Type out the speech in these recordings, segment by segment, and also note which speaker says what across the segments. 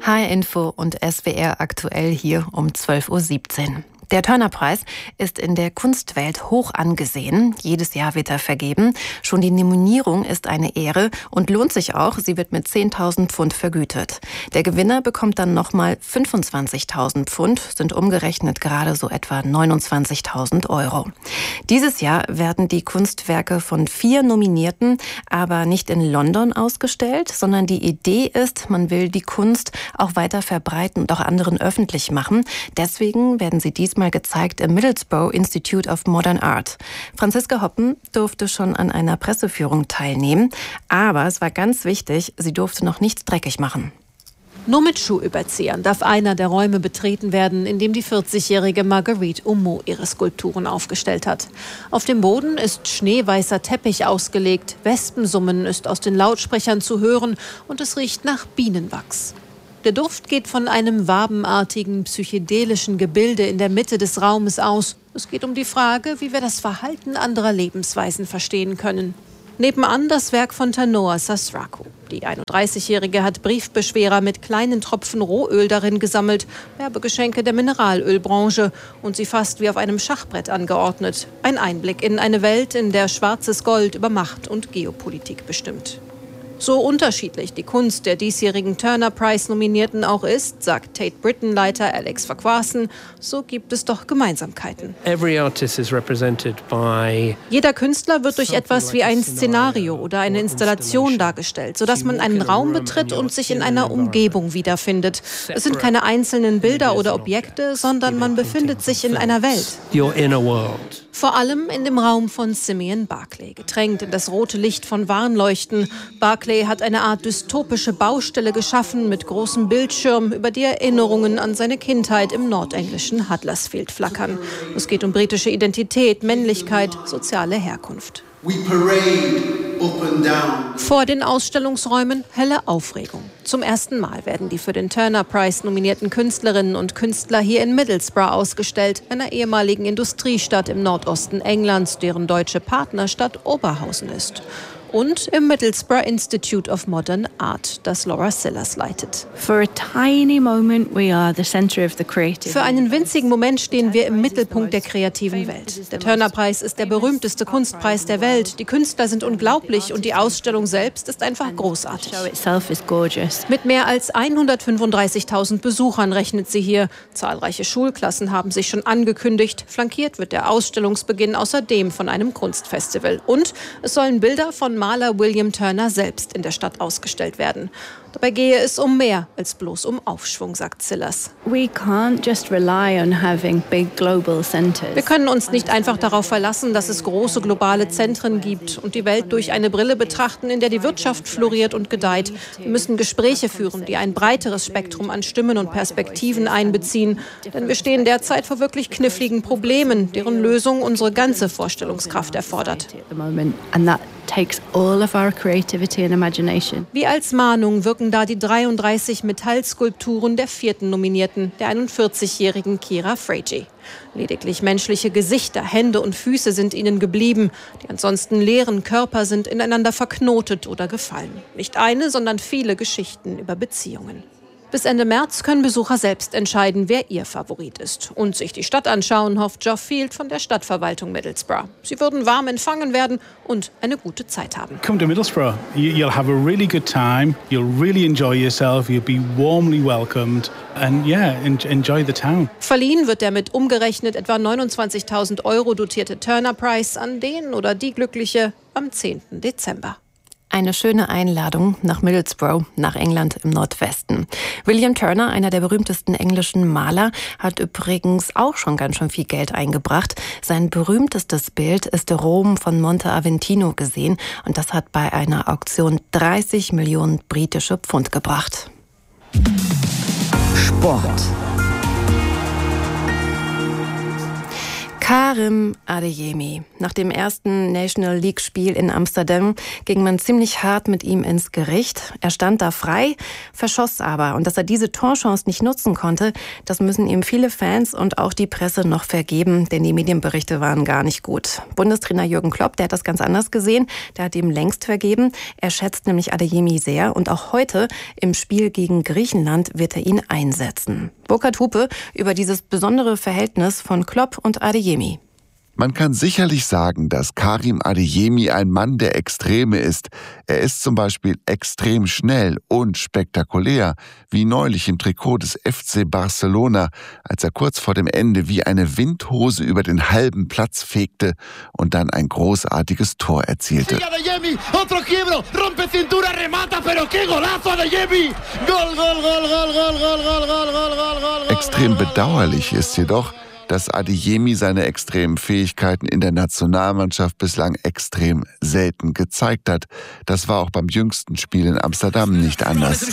Speaker 1: HR Info und SWR aktuell hier um 12:17 Uhr. Der Turner-Preis ist in der Kunstwelt hoch angesehen. Jedes Jahr wird er vergeben. Schon die Nominierung ist eine Ehre und lohnt sich auch. Sie wird mit 10.000 Pfund vergütet. Der Gewinner bekommt dann nochmal 25.000 Pfund, sind umgerechnet gerade so etwa 29.000 Euro. Dieses Jahr werden die Kunstwerke von 4 Nominierten aber nicht in London ausgestellt, sondern die Idee ist, man will die Kunst auch weiter verbreiten und auch anderen öffentlich machen. Deswegen werden sie diesmal gezeigt im Middlesbrough Institute of Modern Art. Franziska Hoppen durfte schon an einer Presseführung teilnehmen, aber es war ganz wichtig, sie durfte noch nichts dreckig machen.
Speaker 2: Nur mit Schuhüberziehern darf einer der Räume betreten werden, in dem die 40-jährige Marguerite Aumeau ihre Skulpturen aufgestellt hat. Auf dem Boden ist schneeweißer Teppich ausgelegt, Wespensummen ist aus den Lautsprechern zu hören und es riecht nach Bienenwachs. Der Duft geht von einem wabenartigen, psychedelischen Gebilde in der Mitte des Raumes aus. Es geht um die Frage, wie wir das Verhalten anderer Lebensweisen verstehen können. Nebenan das Werk von Tanoa Sasrako. Die 31-Jährige hat Briefbeschwerer mit kleinen Tropfen Rohöl darin gesammelt, Werbegeschenke der Mineralölbranche, und sie fast wie auf einem Schachbrett angeordnet. Ein Einblick in eine Welt, in der schwarzes Gold über Macht und Geopolitik bestimmt. So unterschiedlich die Kunst der diesjährigen Turner-Prize-Nominierten auch ist, sagt Tate Britain-Leiter Alex Farquharson, so gibt es doch Gemeinsamkeiten. Jeder Künstler wird durch etwas wie ein Szenario oder eine Installation dargestellt, sodass man einen Raum betritt und sich in einer Umgebung wiederfindet. Es sind keine einzelnen Bilder oder Objekte, sondern man befindet sich in einer Welt. Vor allem in dem Raum von Simeon Barclay, getränkt in das rote Licht von Warnleuchten. Barclay hat eine Art dystopische Baustelle geschaffen mit großem Bildschirm, über die Erinnerungen an seine Kindheit im nordenglischen Huddersfield flackern. Es geht um britische Identität, Männlichkeit, soziale Herkunft. Vor den Ausstellungsräumen helle Aufregung. Zum ersten Mal werden die für den Turner-Prize nominierten Künstlerinnen und Künstler hier in Middlesbrough ausgestellt, einer ehemaligen Industriestadt im Nordosten Englands, deren deutsche Partnerstadt Oberhausen ist. Und im Middlesbrough Institute of Modern Art, das Laura Sillars leitet. Für einen winzigen Moment stehen wir im Mittelpunkt der kreativen Welt. Der Turner-Preis ist der berühmteste Kunstpreis der Welt. Die Künstler sind unglaublich und die Ausstellung selbst ist einfach großartig. Mit mehr als 135.000 Besuchern rechnet sie hier. Zahlreiche Schulklassen haben sich schon angekündigt. Flankiert wird der Ausstellungsbeginn außerdem von einem Kunstfestival. Und es sollen Bilder von Maler William Turner selbst in der Stadt ausgestellt werden. Dabei gehe es um mehr als bloß um Aufschwung, sagt Sillars. Wir können uns nicht einfach darauf verlassen, dass es große globale Zentren gibt und die Welt durch eine Brille betrachten, in der die Wirtschaft floriert und gedeiht. Wir müssen Gespräche führen, die ein breiteres Spektrum an Stimmen und Perspektiven einbeziehen. Denn wir stehen derzeit vor wirklich kniffligen Problemen, deren Lösung unsere ganze Vorstellungskraft erfordert. Wie als Mahnung wirken da die 33 Metallskulpturen der 4. Nominierten, der 41-jährigen Kira Frege. Lediglich menschliche Gesichter, Hände und Füße sind ihnen geblieben. Die ansonsten leeren Körper sind ineinander verknotet oder gefallen. Nicht eine, sondern viele Geschichten über Beziehungen. Bis Ende März können Besucher selbst entscheiden, wer ihr Favorit ist. Und sich die Stadt anschauen, hofft Geoff Field von der Stadtverwaltung Middlesbrough. Sie würden warm empfangen werden und eine gute Zeit haben.
Speaker 3: Come to Middlesbrough. You'll have a really good time. You'll really enjoy yourself. You'll be warmly welcomed. And yeah, enjoy the town.
Speaker 2: Verliehen wird der mit umgerechnet etwa 29.000 Euro dotierte Turner Prize an den oder die Glückliche am 10. Dezember.
Speaker 1: Eine schöne Einladung nach Middlesbrough, nach England im Nordwesten. William Turner, einer der berühmtesten englischen Maler, hat übrigens auch schon ganz schön viel Geld eingebracht. Sein berühmtestes Bild ist Rom von Monte Aventino gesehen und das hat bei einer Auktion 30 Millionen britische Pfund gebracht.
Speaker 4: Sport.
Speaker 1: Karim Adeyemi. Nach dem ersten National League-Spiel in Amsterdam ging man ziemlich hart mit ihm ins Gericht. Er stand da frei, verschoss aber. Und dass er diese Torchance nicht nutzen konnte, das müssen ihm viele Fans und auch die Presse noch vergeben, denn die Medienberichte waren gar nicht gut. Bundestrainer Jürgen Klopp, der hat das ganz anders gesehen. Der hat ihm längst vergeben. Er schätzt nämlich Adeyemi sehr und auch heute im Spiel gegen Griechenland wird er ihn einsetzen. Burkhard Hupe über dieses besondere Verhältnis von Klopp und Adeyemi.
Speaker 4: Man kann sicherlich sagen, dass Karim Adeyemi ein Mann der Extreme ist. Er ist zum Beispiel extrem schnell und spektakulär, wie neulich im Trikot des FC Barcelona, als er kurz vor dem Ende wie eine Windhose über den halben Platz fegte und dann ein großartiges Tor erzielte. Extrem bedauerlich ist jedoch, dass Adeyemi seine extremen Fähigkeiten in der Nationalmannschaft bislang extrem selten gezeigt hat. Das war auch beim jüngsten Spiel in Amsterdam nicht anders.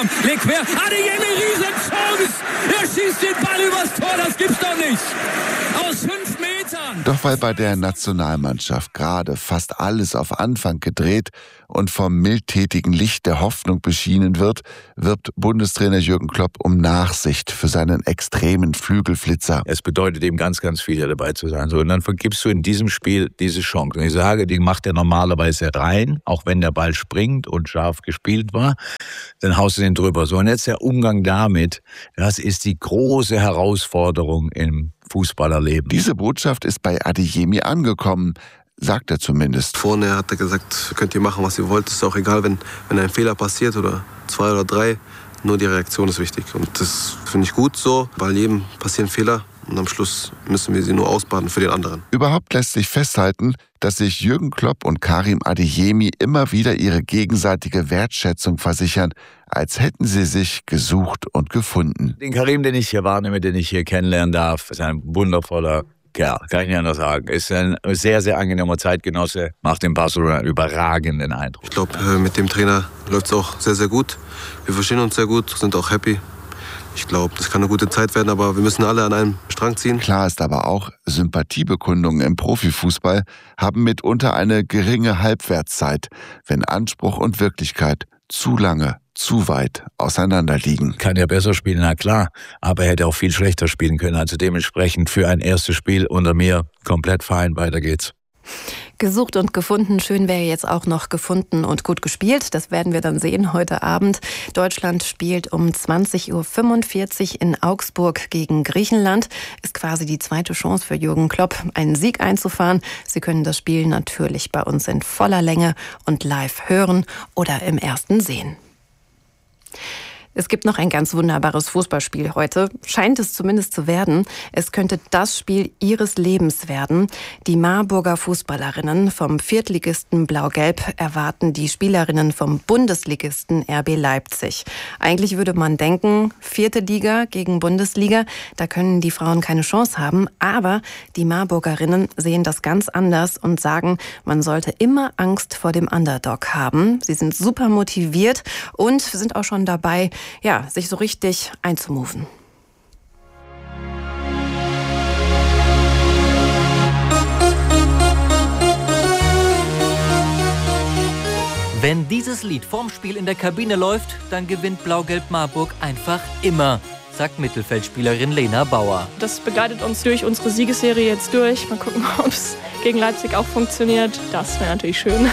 Speaker 5: Adeyemi, Riesenchance! Er schießt den Ball übers Tor, das gibt's doch nicht! Aus 5 Metern!
Speaker 4: Doch weil bei der Nationalmannschaft gerade fast alles auf Anfang gedreht und vom mildtätigen Licht der Hoffnung beschienen wird, wirbt Bundestrainer Jürgen Klopp um Nachsicht für seinen extremen Flügelflitzer.
Speaker 6: Es bedeutet ihm ganz, ganz viel, dabei zu sein. So, und dann vergibst du in diesem Spiel diese Chance. Und ich sage, die macht er normalerweise rein, auch wenn der Ball springt und scharf gespielt war, dann haust du den drüber. So, und jetzt der Umgang damit, das ist die große Herausforderung im Fußballerleben.
Speaker 4: Diese Botschaft ist bei Adeyemi angekommen, sagt er zumindest.
Speaker 7: Vorne hat er gesagt, könnt ihr machen, was ihr wollt. Ist auch egal, wenn ein Fehler passiert oder 2 oder 3. Nur die Reaktion ist wichtig. Und das finde ich gut so, weil jedem passieren Fehler. Und am Schluss müssen wir sie nur ausbaden für den anderen.
Speaker 4: Überhaupt lässt sich festhalten, dass sich Jürgen Klopp und Karim Adeyemi immer wieder ihre gegenseitige Wertschätzung versichern, als hätten sie sich gesucht und gefunden.
Speaker 6: Den Karim, den ich hier wahrnehme, den ich hier kennenlernen darf, ist ein wundervoller Kerl, kann ich nicht anders sagen. Ist ein sehr, sehr angenehmer Zeitgenosse, macht in Barcelona einen überragenden Eindruck.
Speaker 7: Ich glaube, mit dem Trainer läuft es auch sehr, sehr gut. Wir verstehen uns sehr gut, sind auch happy. Ich glaube, das kann eine gute Zeit werden, aber wir müssen alle an einem Strang ziehen.
Speaker 4: Klar ist aber auch, Sympathiebekundungen im Profifußball haben mitunter eine geringe Halbwertszeit, wenn Anspruch und Wirklichkeit zu lange, zu weit auseinanderliegen.
Speaker 6: Kann ja besser spielen, na klar, aber er hätte auch viel schlechter spielen können. Also dementsprechend für ein erstes Spiel unter mir komplett fein, weiter geht's.
Speaker 1: Gesucht und gefunden, schön wäre jetzt auch noch gefunden und gut gespielt. Das werden wir dann sehen heute Abend. Deutschland spielt um 20:45 Uhr in Augsburg gegen Griechenland. Ist quasi die zweite Chance für Jürgen Klopp, einen Sieg einzufahren. Sie können das Spiel natürlich bei uns in voller Länge und live hören oder im Ersten sehen. Es gibt noch ein ganz wunderbares Fußballspiel heute. Scheint es zumindest zu werden. Es könnte das Spiel ihres Lebens werden. Die Marburger Fußballerinnen vom Viertligisten Blau-Gelb erwarten die Spielerinnen vom Bundesligisten RB Leipzig. Eigentlich würde man denken, 4. Liga gegen Bundesliga, da können die Frauen keine Chance haben. Aber die Marburgerinnen sehen das ganz anders und sagen, man sollte immer Angst vor dem Underdog haben. Sie sind super motiviert und sind auch schon dabei, sich so richtig einzumoven.
Speaker 8: Wenn dieses Lied vorm Spiel in der Kabine läuft, dann gewinnt Blau-Gelb Marburg einfach immer, sagt Mittelfeldspielerin Lena Bauer.
Speaker 9: Das begleitet uns durch unsere Siegesserie jetzt durch. Mal gucken, ob es gegen Leipzig auch funktioniert. Das wäre natürlich schön.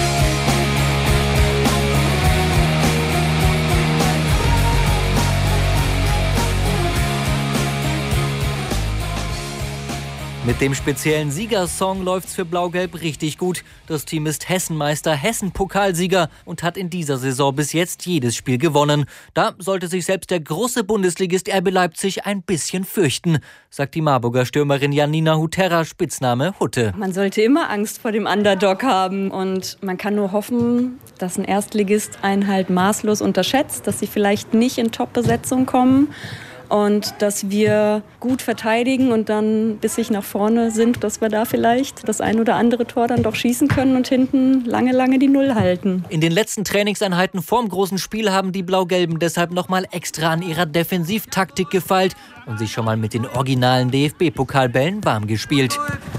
Speaker 8: Mit dem speziellen Siegersong läuft's für Blau-Gelb richtig gut. Das Team ist Hessenmeister, Hessen-Pokalsieger und hat in dieser Saison bis jetzt jedes Spiel gewonnen. Da sollte sich selbst der große Bundesligist RB Leipzig ein bisschen fürchten, sagt die Marburger Stürmerin Janina Huterra, Spitzname Hutte.
Speaker 10: Man sollte immer Angst vor dem Underdog haben und man kann nur hoffen, dass ein Erstligist einen halt maßlos unterschätzt, dass sie vielleicht nicht in Top-Besetzung kommen. und dass wir gut verteidigen und dann bissig nach vorne sind, dass wir da vielleicht das ein oder andere Tor dann doch schießen können und hinten lange die Null halten.
Speaker 8: In den letzten Trainingseinheiten vorm großen Spiel haben die Blau-Gelben deshalb nochmal extra an ihrer Defensivtaktik gefeilt und sich schon mal mit den originalen DFB-Pokalbällen warm gespielt.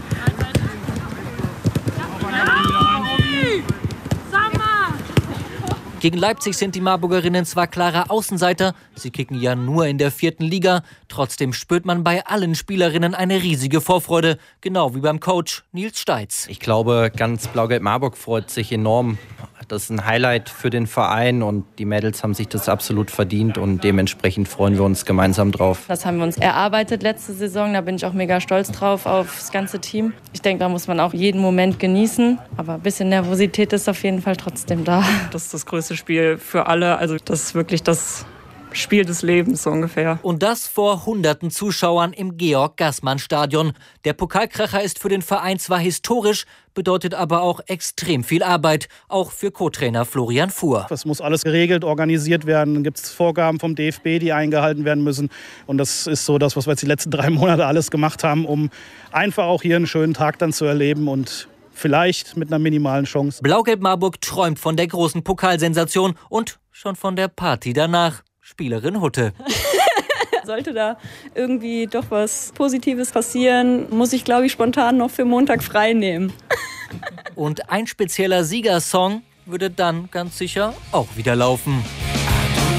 Speaker 8: Gegen Leipzig sind die Marburgerinnen zwar klarer Außenseiter, sie kicken ja nur in der 4. Liga. Trotzdem spürt man bei allen Spielerinnen eine riesige Vorfreude, genau wie beim Coach Nils Steitz.
Speaker 11: Ich glaube, ganz Blau-Gelb Marburg freut sich enorm. Das ist ein Highlight für den Verein und die Mädels haben sich das absolut verdient und dementsprechend freuen wir uns gemeinsam drauf.
Speaker 12: Das haben wir uns erarbeitet letzte Saison, da bin ich auch mega stolz drauf auf das ganze Team. Ich denke, da muss man auch jeden Moment genießen, aber ein bisschen Nervosität ist auf jeden Fall trotzdem da.
Speaker 9: Das ist das größte Spiel für alle, also das ist wirklich das Spiel des Lebens so ungefähr.
Speaker 8: Und das vor hunderten Zuschauern im Georg-Gassmann-Stadion. Der Pokalkracher ist für den Verein zwar historisch, bedeutet aber auch extrem viel Arbeit, auch für Co-Trainer Florian Fuhr.
Speaker 13: Das muss alles geregelt, organisiert werden. Dann gibt es Vorgaben vom DFB, die eingehalten werden müssen. Und das ist so das, was wir jetzt die letzten 3 Monate alles gemacht haben, um einfach auch hier einen schönen Tag dann zu erleben und vielleicht mit einer minimalen Chance.
Speaker 8: Blau-Gelb Marburg träumt von der großen Pokalsensation und schon von der Party danach. Spielerin Hutte.
Speaker 10: Sollte da irgendwie doch was Positives passieren, muss ich, glaube ich, spontan noch für Montag frei nehmen.
Speaker 8: Und ein spezieller Siegersong würde dann ganz sicher auch wieder laufen.